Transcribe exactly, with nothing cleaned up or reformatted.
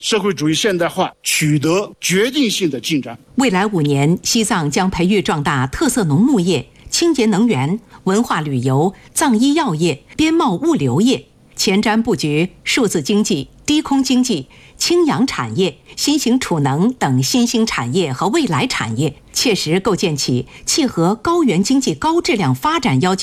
社会主义现代化取得决定性的进展。 未来五年，西藏将培育壮大特色农牧业、清洁能源、文化旅游、藏医药业、边贸物流业，前瞻布局数字经济、低空经济、氢氧产业、新型储能等新兴产业和未来产业，切实构建起契合高原经济高质量发展要求